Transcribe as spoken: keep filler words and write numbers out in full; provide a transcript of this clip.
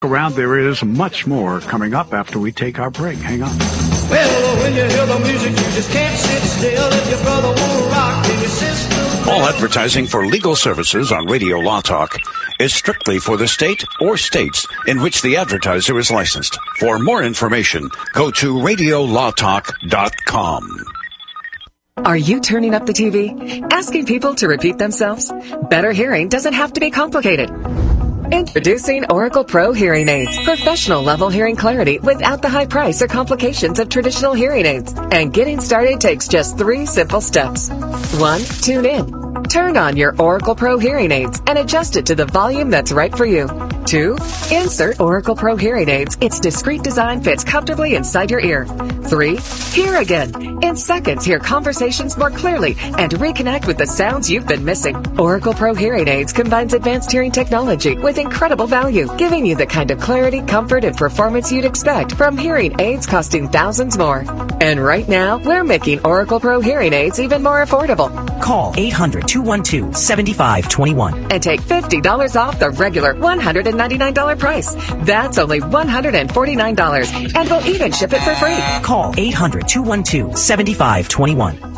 Around, there is much more coming up after we take our break. Hang on. Well, when you hear the music, you just can't sit still. If your brother won't rock, then your sister. All advertising for legal services on Radio Law Talk is strictly for the state or states in which the advertiser is licensed. For more information, go to radio law talk dot com. Are you turning up the T V? Asking people to repeat themselves? Better hearing doesn't have to be complicated. Introducing Oracle Pro Hearing Aids. Professional level hearing clarity without the high price or complications of traditional hearing aids. And getting started takes just three simple steps. One, tune in. Turn on your Oracle Pro Hearing Aids and adjust it to the volume that's right for you. Two, insert Oracle Pro Hearing Aids. Its discreet design fits comfortably inside your ear. Three, hear again. In seconds, hear conversations more clearly and reconnect with the sounds you've been missing. Oracle Pro Hearing Aids combines advanced hearing technology with incredible value, giving you the kind of clarity, comfort, and performance you'd expect from hearing aids costing thousands more. And right now, we're making Oracle Pro Hearing Aids even more affordable. Call eight hundred, two one two, seven five two one and take fifty dollars off the regular one hundred ninety-nine dollars price. That's only one hundred forty-nine dollars, and we'll even ship it for free. Call eight hundred, two one two, seven five two one.